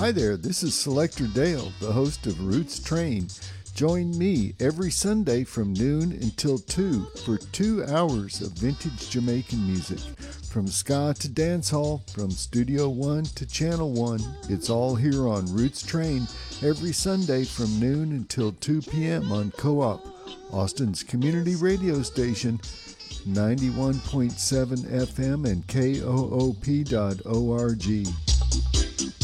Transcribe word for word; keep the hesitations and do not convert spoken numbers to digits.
Hi there, this is Selector Dale, the host of Roots Train. Join me every Sunday from noon until two for two hours of vintage Jamaican music. From ska to dancehall, from Studio One to Channel One, it's all here on Roots Train every Sunday from noon until two p.m. on Co-op, Austin's community radio station, ninety-one point seven F M and K O O P dot org.